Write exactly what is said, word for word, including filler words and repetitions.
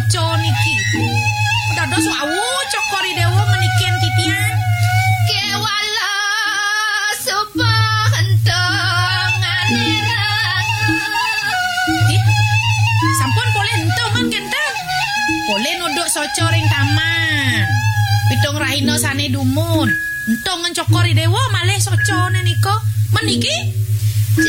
soco niki. Dados wau cokori dewa menikian titian. Kewala sepantengane sampun boleh entongan genteng. Boleh nuduk soco ring taman. Pitung rahina sane dumun. Entongan cokori dewa malih socone niko. Meniki